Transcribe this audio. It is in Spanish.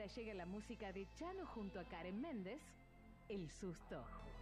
Ahora llega la música de Chano junto a Karen Méndez, El Susto.